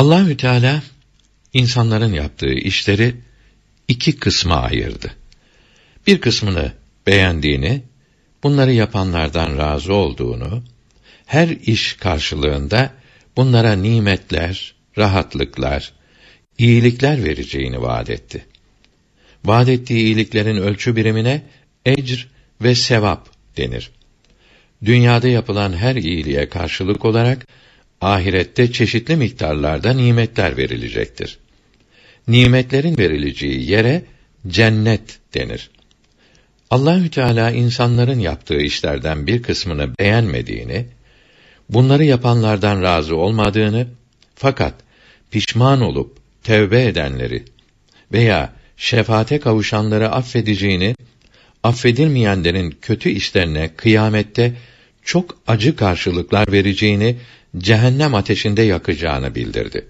Allahü Teala insanların yaptığı işleri iki kısma ayırdı. Bir kısmını beğendiğini, bunları yapanlardan razı olduğunu, her iş karşılığında bunlara nimetler, rahatlıklar, iyilikler vereceğini vaad etti. Vaad ettiği iyiliklerin ölçü birimine ecr ve sevap denir. Dünyada yapılan her iyiliğe karşılık olarak ahirette çeşitli miktarlarda nimetler verilecektir. Nimetlerin verileceği yere cennet denir. Allahü Teala insanların yaptığı işlerden bir kısmını beğenmediğini, bunları yapanlardan razı olmadığını, fakat pişman olup tevbe edenleri veya şefaate kavuşanları affedeceğini, affedilmeyenlerin kötü işlerine kıyamette çok acı karşılıklar vereceğini, cehennem ateşinde yakacağını bildirdi.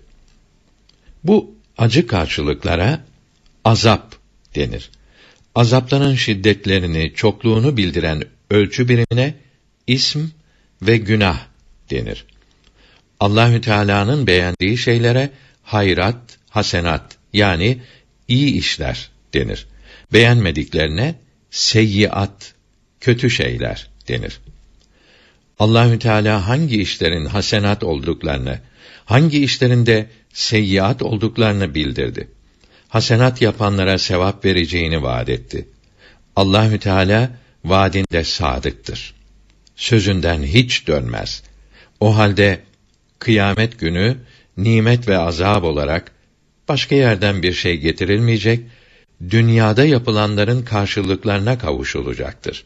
Bu acı karşılıklara azap denir. Azapların şiddetlerini, çokluğunu bildiren ölçü birimine ism ve günah denir. Allahü Teala'nın beğendiği şeylere hayrat, hasenat yani iyi işler denir. Beğenmediklerine seyyiat, kötü şeyler denir. Allahü Teala hangi işlerin hasenat olduklarını, hangi işlerin de seyyiat olduklarını bildirdi. Hasenat yapanlara sevap vereceğini vaad etti. Allahü Teala vaadinde sadıktır. Sözünden hiç dönmez. O halde kıyamet günü nimet ve azab olarak başka yerden bir şey getirilmeyecek, dünyada yapılanların karşılıklarına kavuşulacaktır.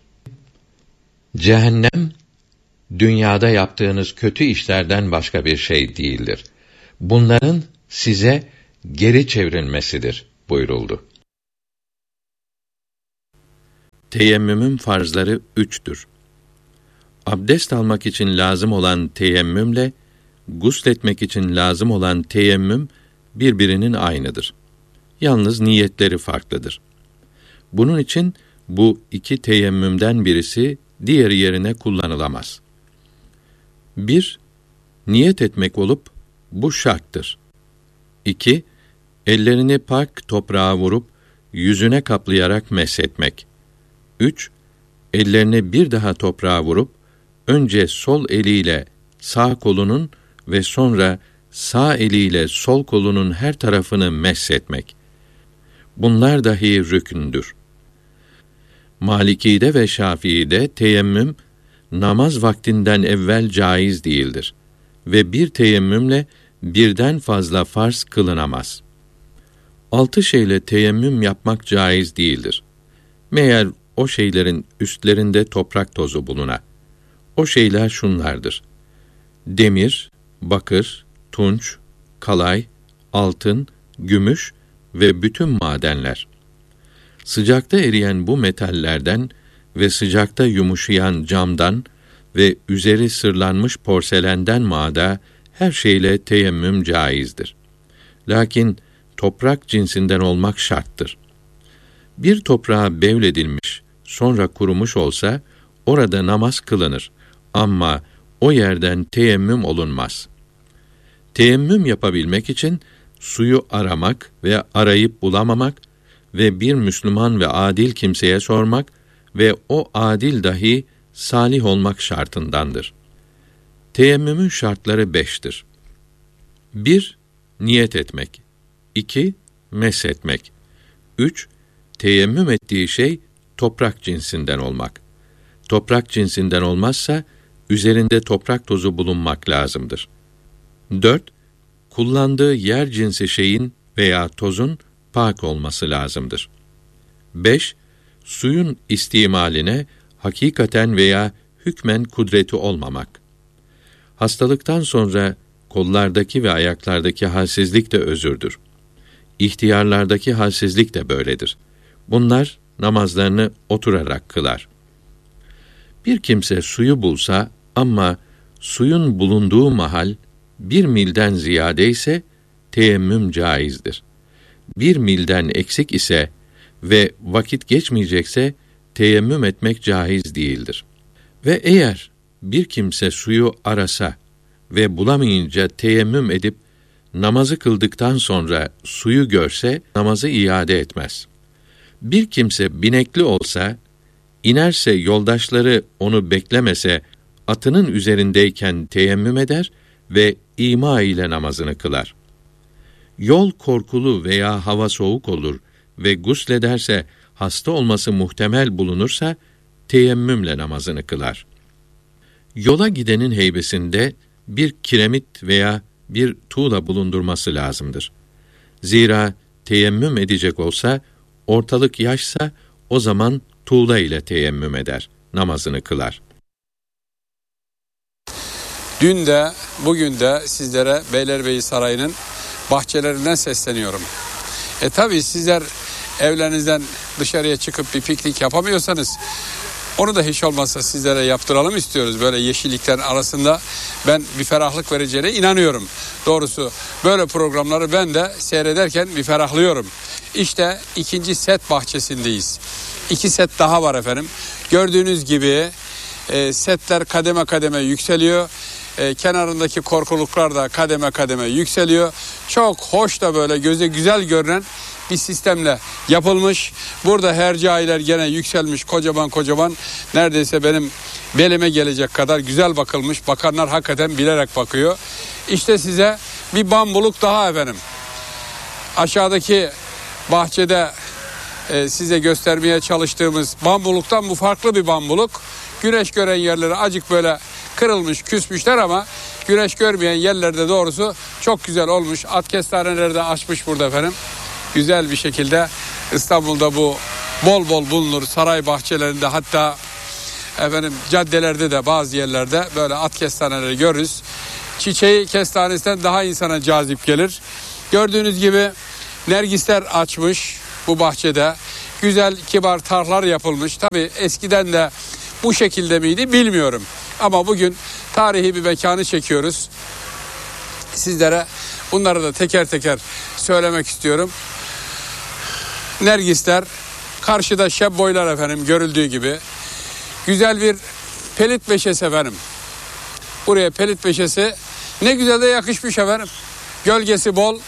Cehennem, dünyada yaptığınız kötü işlerden başka bir şey değildir. Bunların size geri çevrilmesidir buyuruldu. Teyemmümün farzları 3'tür. Abdest almak için lazım olan teyemmümle, gusletmek için lazım olan teyemmüm birbirinin aynıdır. Yalnız niyetleri farklıdır. Bunun için bu iki teyemmümden birisi diğeri yerine kullanılamaz. 1. Niyet etmek olup bu şarttır. 2. Ellerini pak toprağa vurup yüzüne kaplayarak meshetmek. 3. Ellerini bir daha toprağa vurup önce sol eliyle sağ kolunun ve sonra sağ eliyle sol kolunun her tarafını meshetmek. Bunlar dahi rükündür. Maliki'de ve Şafii'de teyemmüm namaz vaktinden evvel caiz değildir ve bir teyemmümle birden fazla farz kılınamaz. 6 şeyle teyemmüm yapmak caiz değildir. Meğer o şeylerin üstlerinde toprak tozu buluna. O şeyler şunlardır: demir, bakır, tunç, kalay, altın, gümüş ve bütün madenler. Sıcakta eriyen bu metallerden ve sıcakta yumuşayan camdan ve üzeri sırlanmış porselenden mada her şeyle teyemmüm caizdir. Lakin toprak cinsinden olmak şarttır. Bir toprağa bevledilmiş, sonra kurumuş olsa orada namaz kılınır ama o yerden teyemmüm olunmaz. Teyemmüm yapabilmek için suyu aramak ve arayıp bulamamak ve bir Müslüman ve adil kimseye sormak ve o adil dahi salih olmak şartındandır. Teyemmümün şartları 5'tir. 1. Niyet etmek. 2. meshetmek. 3. Teyemmüm ettiği şey toprak cinsinden olmak. Toprak cinsinden olmazsa üzerinde toprak tozu bulunmak lazımdır. 4. Kullandığı yer cinsi şeyin veya tozun pak olması lazımdır. 5. Suyun istimaline hakikaten veya hükmen kudreti olmamak. Hastalıktan sonra kollardaki ve ayaklardaki halsizlik de özürdür. İhtiyarlardaki halsizlik de böyledir. Bunlar namazlarını oturarak kılar. Bir kimse suyu bulsa ama suyun bulunduğu mahal 1 milden ziyade ise teyemmüm caizdir. 1 milden eksik ise ve vakit geçmeyecekse teyemmüm etmek caiz değildir. Ve eğer bir kimse suyu arasa ve bulamayınca teyemmüm edip namazı kıldıktan sonra suyu görse namazı iade etmez. Bir kimse binekli olsa, inerse yoldaşları onu beklemese, atının üzerindeyken teyemmüm eder ve ima ile namazını kılar. Yol korkulu veya hava soğuk olur ve guslederse hasta olması muhtemel bulunursa, teyemmümle namazını kılar. Yola gidenin heybesinde bir kiremit veya bir tuğla bulundurması lazımdır. Zira teyemmüm edecek olsa, ortalık yaşsa, o zaman tuğla ile teyemmüm eder, namazını kılar. Dün de, bugün de sizlere Beylerbeyi Sarayı'nın bahçelerinden sesleniyorum. Tabii sizler evlerinizden dışarıya çıkıp bir piknik yapamıyorsanız, onu da hiç olmazsa sizlere yaptıralım istiyoruz. Böyle yeşilliklerin arasında ben bir ferahlık vereceğine inanıyorum. Doğrusu böyle programları ben de seyrederken bir ferahlıyorum. İşte ikinci set bahçesindeyiz. 2 set daha var efendim. Gördüğünüz gibi setler kademe kademe yükseliyor. Kenarındaki korkuluklar da kademe kademe yükseliyor. Çok hoş da böyle göze güzel görünen bir sistemle yapılmış. Burada hercailer gene yükselmiş kocaman kocaman. Neredeyse benim belime gelecek kadar güzel bakılmış. Bakanlar hakikaten bilerek bakıyor. İşte size bir bambuluk daha efendim. Aşağıdaki bahçede size göstermeye çalıştığımız bambuluktan bu farklı bir bambuluk. Güneş gören yerleri acık böyle kırılmış, küsmüşler ama güneş görmeyen yerlerde doğrusu çok güzel olmuş. At kestaneleri de açmış burada efendim. Güzel bir şekilde İstanbul'da bu bol bol bulunur. Saray bahçelerinde, hatta efendim caddelerde de bazı yerlerde böyle at kestaneleri görürüz. Çiçeği kestanesinden daha insana cazip gelir. Gördüğünüz gibi nergisler açmış bu bahçede. Güzel kibar tarhlar yapılmış. Tabii eskiden de bu şekilde miydi bilmiyorum. Ama bugün tarihi bir mekanı çekiyoruz. Sizlere bunları da teker teker söylemek istiyorum. Nergisler, karşıda şebboylar efendim görüldüğü gibi. Güzel bir pelit beşesi efendim. Buraya pelit beşesi ne güzel de yakışmış efendim. Gölgesi bol.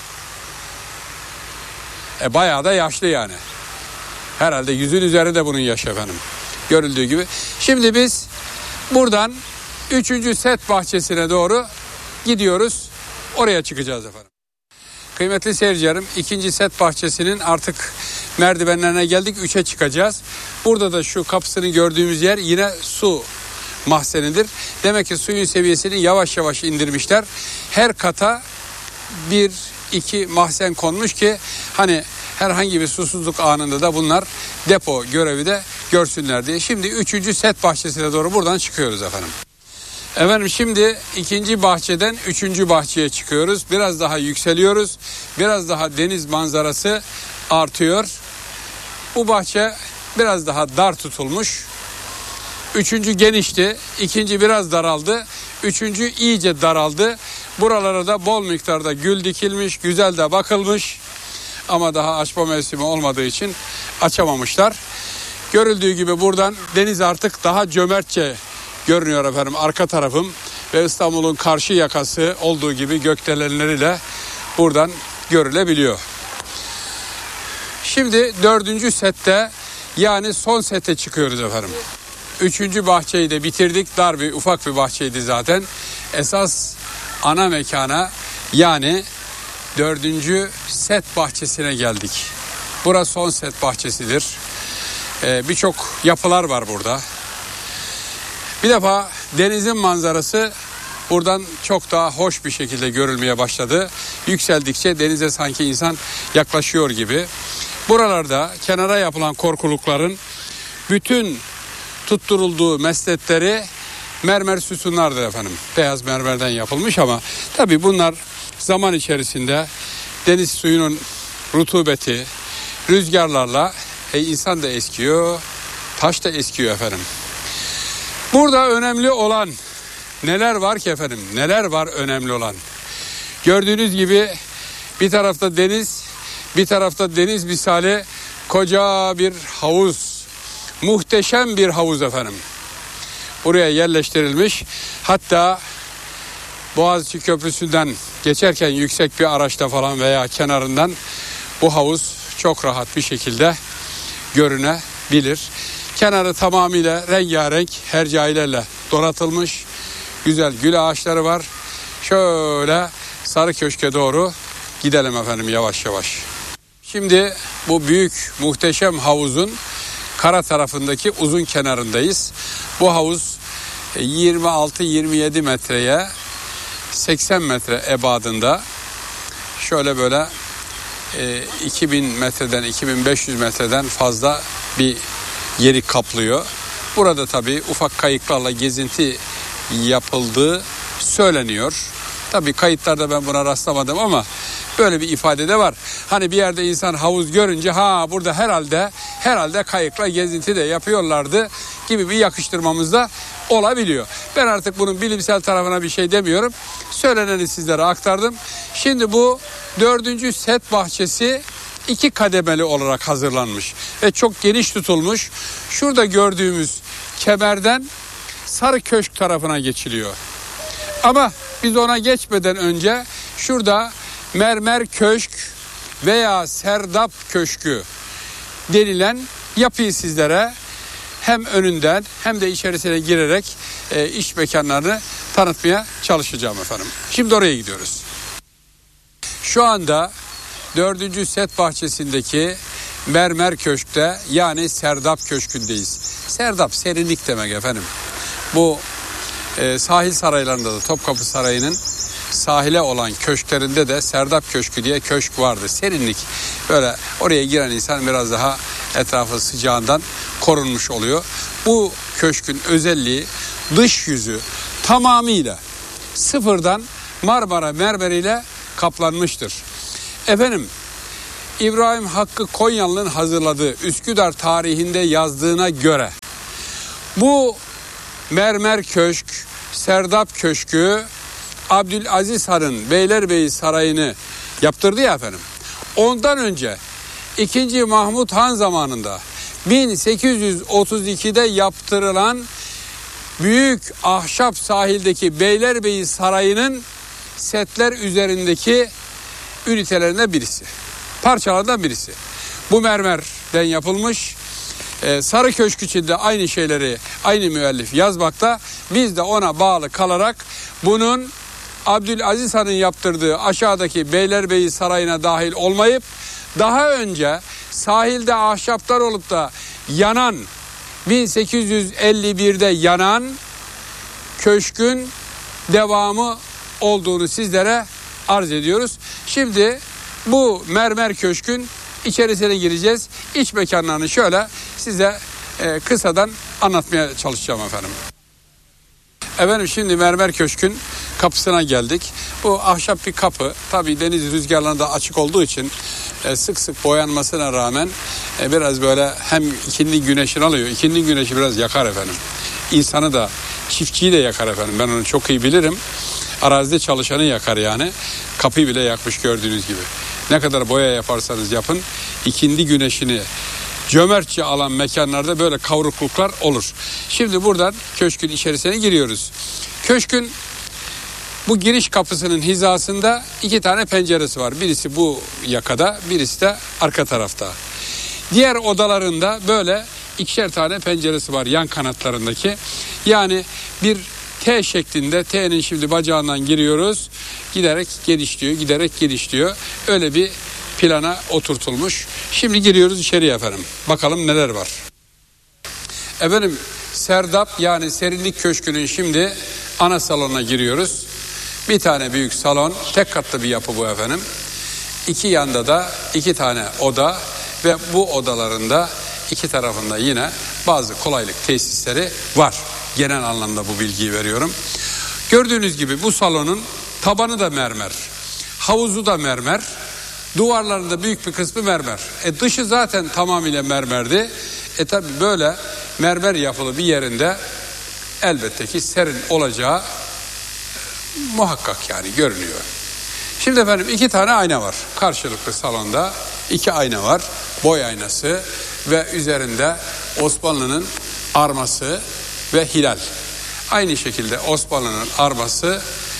Bayağı da yaşlı yani. Herhalde 100'ün üzerinde bunun yaşı efendim. Görüldüğü gibi. Şimdi biz buradan 3. set bahçesine doğru gidiyoruz. Oraya çıkacağız efendim. Kıymetli seyircilerim, 2. set bahçesinin artık merdivenlerine geldik. 3'e çıkacağız. Burada da şu kapısını gördüğümüz yer yine su mahzenidir. Demek ki suyun seviyesini yavaş yavaş indirmişler. Her kata 1-2 mahzen konmuş ki hani herhangi bir susuzluk anında da bunlar depo görevi de görsünler diye. Şimdi 3. set bahçesine doğru buradan çıkıyoruz efendim. Efendim şimdi 2. bahçeden 3. bahçeye çıkıyoruz. Biraz daha yükseliyoruz. Biraz daha deniz manzarası artıyor. Bu bahçe biraz daha dar tutulmuş. 3. genişti. 2. biraz daraldı. 3. iyice daraldı. Buralara da bol miktarda gül dikilmiş. Güzel de bakılmış. Ama daha açma mevsimi olmadığı için açamamışlar. Görüldüğü gibi buradan deniz artık daha cömertçe görünüyor efendim. Arka tarafım ve İstanbul'un karşı yakası olduğu gibi gökdelenleriyle buradan görülebiliyor. Şimdi 4. sette, yani son sete çıkıyoruz efendim. 3. bahçeyi de bitirdik. Dar bir ufak bir bahçeydi zaten. Esas ana mekana, yani 4. set bahçesine geldik. Burası son set bahçesidir. Birçok yapılar var burada. Bir defa denizin manzarası buradan çok daha hoş bir şekilde görülmeye başladı. Yükseldikçe denize sanki insan yaklaşıyor gibi. Buralarda kenara yapılan korkulukların bütün tutturulduğu mesletleri mermer sütunlardır efendim. Beyaz mermerden yapılmış ama tabii bunlar zaman içerisinde deniz suyunun rutubeti, rüzgarlarla insan da eskiyor, taş da eskiyor efendim. Burada önemli olan neler var ki efendim? Neler var önemli olan? Gördüğünüz gibi bir tarafta deniz, bir tarafta deniz misali koca bir havuz. Muhteşem bir havuz efendim. Buraya yerleştirilmiş. Hatta Boğaziçi Köprüsü'nden geçerken yüksek bir araçta falan veya kenarından bu havuz çok rahat bir şekilde görünebilir. Kenarı tamamıyla rengarenk hercailerle donatılmış. Güzel gül ağaçları var. Şöyle Sarı Köşk'e doğru gidelim efendim yavaş yavaş. Şimdi bu büyük muhteşem havuzun kara tarafındaki uzun kenarındayız. Bu havuz 26-27 metreye 80 metre ebadında. Şöyle böyle 2000 metreden 2500 metreden fazla bir yeri kaplıyor. Burada tabii ufak kayıklarla gezinti yapıldığı söyleniyor. Tabii kayıtlarda ben buna rastlamadım ama böyle bir ifade de var. Hani bir yerde insan havuz görünce burada herhalde kayıkla gezinti de yapıyorlardı gibi bir yakıştırmamız da olabiliyor. Ben artık bunun bilimsel tarafına bir şey demiyorum. Söyleneni sizlere aktardım. Şimdi bu 4. set bahçesi 2 kademeli olarak hazırlanmış ve çok geniş tutulmuş. Şurada gördüğümüz kemerden Sarı Köşk tarafına geçiliyor. Ama biz ona geçmeden önce şurada Mermer Köşk veya Serdap Köşkü denilen yapıyı sizlere hem önünden hem de içerisine girerek iş mekanlarını tanıtmaya çalışacağım efendim. Şimdi oraya gidiyoruz. Şu anda 4. set bahçesindeki Mermer Köşk'te yani Serdap Köşkü'ndeyiz. Serdap serinlik demek efendim. Bu sahil saraylarında da Topkapı Sarayı'nın sahile olan köşklerinde de Serdap Köşkü diye köşk vardı. Serinlik. Böyle oraya giren insan biraz daha etrafı sıcağından korunmuş oluyor. Bu köşkün özelliği dış yüzü tamamıyla sıfırdan Marmara mermeriyle kaplanmıştır. Efendim İbrahim Hakkı Konyalı'nın hazırladığı Üsküdar tarihinde yazdığına göre bu Mermer Köşk, Serdap Köşkü Abdülaziz Han'ın Beylerbeyi Sarayı'nı yaptırdı ya efendim. Ondan önce 2. Mahmut Han zamanında 1832'de yaptırılan büyük ahşap sahildeki Beylerbeyi Sarayı'nın setler üzerindeki ünitelerinden birisi. Parçalardan birisi. Bu mermerden yapılmış. Sarı Köşk için de aynı şeyleri aynı müellif yazmakta. Biz de ona bağlı kalarak bunun Abdülaziz Han'ın yaptırdığı aşağıdaki Beylerbeyi Sarayı'na dahil olmayıp daha önce sahilde ahşaplar olup da yanan 1851'de yanan köşkün devamı olduğunu sizlere arz ediyoruz. Şimdi bu Mermer Köşk'ün içerisine gireceğiz. İç mekanlarını şöyle size kısadan anlatmaya çalışacağım efendim. Efendim şimdi Mermer Köşk'ün kapısına geldik. Bu ahşap bir kapı. Tabii deniz rüzgarlarında açık olduğu için sık sık boyanmasına rağmen biraz böyle hem ikindi güneşini alıyor. İkindi güneşi biraz yakar efendim. İnsanı da çiftçiyi de yakar efendim. Ben onu çok iyi bilirim. Arazide çalışanı yakar yani. Kapıyı bile yakmış gördüğünüz gibi. Ne kadar boya yaparsanız yapın ikindi güneşini cömertçe alan mekanlarda böyle kavrukluklar olur. Şimdi buradan köşkün içerisine giriyoruz. Köşkün bu giriş kapısının hizasında 2 tane penceresi var. Birisi bu yakada, birisi de arka tarafta. Diğer odalarında böyle 2'şer tane penceresi var yan kanatlarındaki. Yani bir T şeklinde, T'nin şimdi bacağından giriyoruz. Giderek genişliyor. Öyle bir plana oturtulmuş. Şimdi giriyoruz içeriye efendim. Bakalım neler var. Efendim Serdap yani Serinlik Köşkü'nün şimdi ana salonuna giriyoruz. Bir tane büyük salon, tek katlı bir yapı bu efendim. 2 yanda da 2 tane oda ve bu odalarında 2 tarafında yine bazı kolaylık tesisleri var. Genel anlamda bu bilgiyi veriyorum. Gördüğünüz gibi bu salonun tabanı da mermer, havuzu da mermer, duvarlarında büyük bir kısmı mermer. Dışı zaten tamamıyla mermerdi. Tabi böyle mermer yapılı bir yerinde elbette ki serin olacağı muhakkak yani görünüyor. Şimdi efendim 2 tane ayna var. Karşılıklı salonda 2 ayna var. Boy aynası ve üzerinde Osmanlı'nın arması ve hilal. Aynı şekilde Osmanlı'nın arması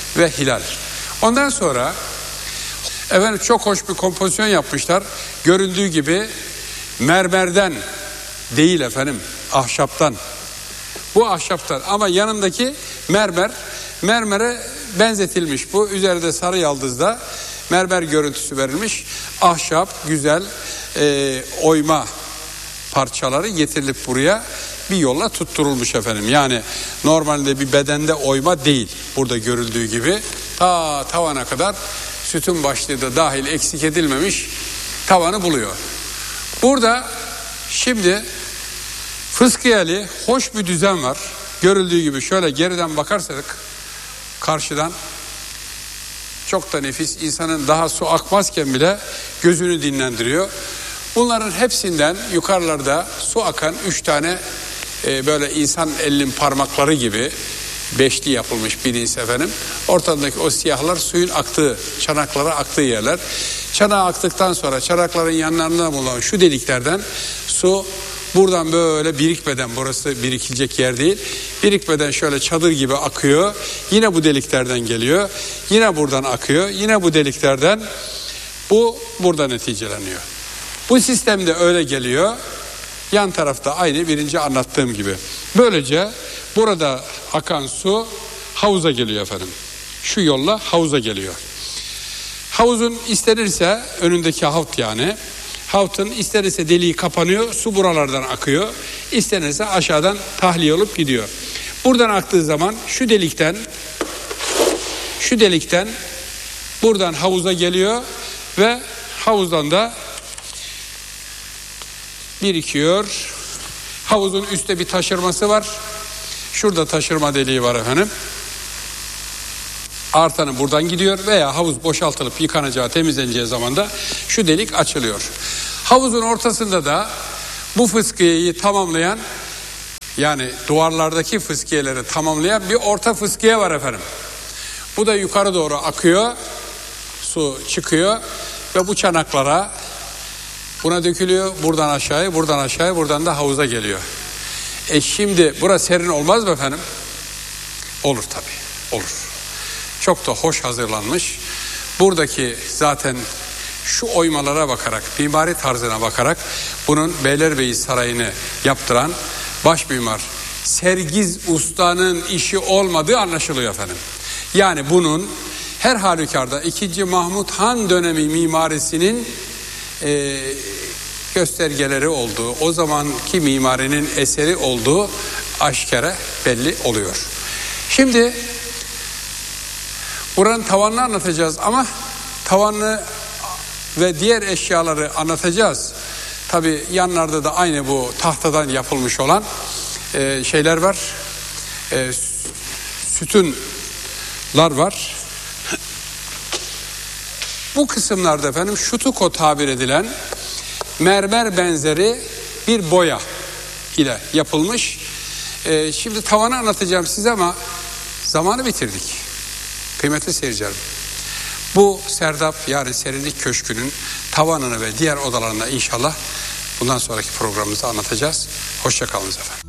ve hilal. Ondan sonra efendim çok hoş bir kompozisyon yapmışlar. Göründüğü gibi mermerden değil efendim, ahşaptan. Bu ahşaptan ama yanındaki mermere benzetilmiş. Bu üzerinde sarı yaldızda mermer görüntüsü verilmiş. Ahşap, güzel oyma parçaları getirilip buraya bir yolla tutturulmuş efendim. Yani normalde bir bedende oyma değil. Burada görüldüğü gibi ta tavana kadar sütun başlığı da dahil eksik edilmemiş tavanı buluyor. Burada şimdi fıskiyeli hoş bir düzen var. Görüldüğü gibi şöyle geriden bakarsak karşıdan çok da nefis, insanın daha su akmazken bile gözünü dinlendiriyor. Bunların hepsinden yukarılarda su akan 3 tane böyle insan elinin parmakları gibi beşli yapılmış bilinç efendim. Ortadaki o siyahlar suyun aktığı, çanaklara aktığı yerler. Çanağa aktıktan sonra çanakların yanlarında bulunan şu deliklerden su buradan böyle birikmeden, burası birikilecek yer değil, birikmeden şöyle çadır gibi akıyor. Yine bu deliklerden geliyor. Yine buradan akıyor. Yine bu deliklerden bu burada neticeleniyor. Bu sistemde öyle geliyor. Yan tarafta aynı birinci anlattığım gibi. Böylece burada akan su havuza geliyor efendim. Şu yolla havuza geliyor. Havuzun istenirse önündeki havut yani. Havutun istenirse deliği kapanıyor. Su buralardan akıyor. İstenirse aşağıdan tahliye olup gidiyor. Buradan aktığı zaman şu delikten buradan havuza geliyor ve havuzdan da birikiyor. Havuzun üstte bir taşırması var. Şurada taşırma deliği var efendim. Artanı buradan gidiyor veya havuz boşaltılıp yıkanacağı, temizleneceği zaman da şu delik açılıyor. Havuzun ortasında da bu fıskiyeyi tamamlayan, yani duvarlardaki fıskiyeleri tamamlayan bir orta fıskiye var efendim. Bu da yukarı doğru akıyor. Su çıkıyor ve bu çanaklara buna dökülüyor. Buradan aşağıya, buradan aşağıya, buradan da havuza geliyor. Şimdi burası serin olmaz mı efendim? Olur tabii, olur. Çok da hoş hazırlanmış. Buradaki zaten şu oymalara bakarak, mimari tarzına bakarak bunun Beylerbeyi Sarayı'nı yaptıran baş mimar Sergiz Usta'nın işi olmadığı anlaşılıyor efendim. Yani bunun her halükarda 2. Mahmut Han dönemi mimarisinin göstergeleri olduğu, o zamanki mimarinin eseri olduğu aşikare belli oluyor. Şimdi buranın tavanını anlatacağız ama tavanını ve diğer eşyaları anlatacağız. Tabi yanlarda da aynı bu tahtadan yapılmış olan şeyler var. Sütunlar var. Bu kısımlarda efendim şutuko tabir edilen mermer benzeri bir boya ile yapılmış. Şimdi tavanı anlatacağım size ama zamanı bitirdik. Kıymetli seyircilerim. Bu Serdap yani Serinlik Köşkü'nün tavanını ve diğer odalarını inşallah bundan sonraki programımızda anlatacağız. Hoşça kalınız efendim.